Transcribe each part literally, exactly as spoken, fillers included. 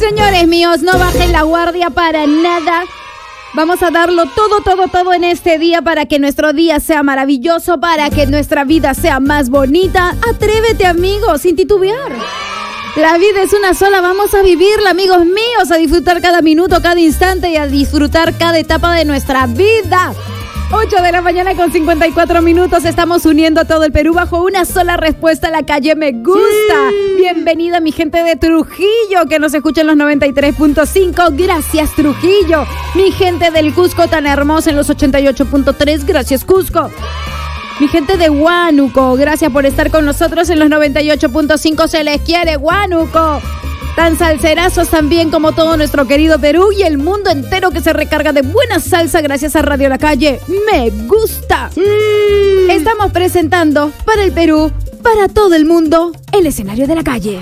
Señores míos, no bajen la guardia para nada. Vamos a darlo todo, todo, todo en este día para que nuestro día sea maravilloso, para que nuestra vida sea más bonita. Atrévete, amigo, sin titubear. La vida es una sola, vamos a vivirla, amigos míos, a disfrutar cada minuto, cada instante y a disfrutar cada etapa de nuestra vida. ocho de la mañana con cincuenta y cuatro minutos, estamos uniendo a todo el Perú bajo una sola respuesta a la calle Me Gusta. Sí. Bienvenida mi gente de Trujillo, que nos escucha en los noventa y tres punto cinco, gracias Trujillo. Mi gente del Cusco tan hermosa en los ochenta y ocho punto tres, gracias Cusco. Mi gente de Huánuco, gracias por estar con nosotros en los noventa y ocho punto cinco, se les quiere Huánuco. Tan salserazos también como todo nuestro querido Perú y el mundo entero que se recarga de buena salsa gracias a Radio La Calle Me Gusta. Sí. Estamos presentando para el Perú, para todo el mundo, el escenario de la calle.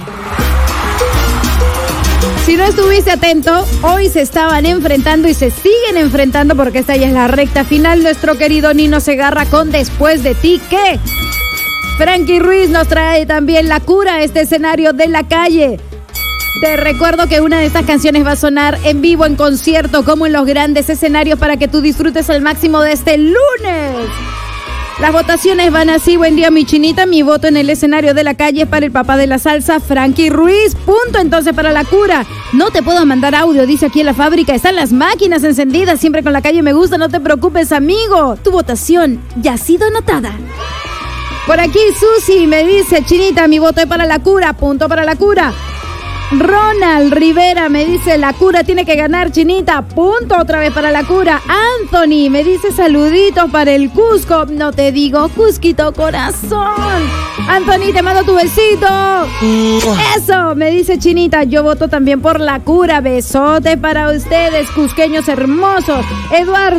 Si no estuviste atento, hoy se estaban enfrentando y se siguen enfrentando porque esta ya es la recta final. Nuestro querido Nino Segarra con Después de ti, ¿qué? Frankie Ruiz nos trae también La Cura, este escenario de la calle. Te recuerdo que una de estas canciones va a sonar en vivo, en concierto, como en los grandes escenarios para que tú disfrutes al máximo de este lunes. Las votaciones van así. Buen día, mi chinita. Mi voto en el escenario de la calle es para el papá de la salsa, Frankie Ruiz. Punto entonces para La Cura. No te puedo mandar audio, dice aquí en la fábrica. Están las máquinas encendidas, siempre con La Calle Me Gusta. No te preocupes, amigo. Tu votación ya ha sido anotada. Por aquí Susi me dice, chinita, mi voto es para La Cura. Punto para La Cura. Ronald Rivera me dice, La Cura tiene que ganar, chinita. Punto otra vez para La Cura. Anthony me dice, saluditos para el Cusco. No te digo, Cusquito corazón. Anthony, te mando tu besito. Eso, me dice chinita. Yo voto también por La Cura. Besote para ustedes, cusqueños hermosos. Eduardo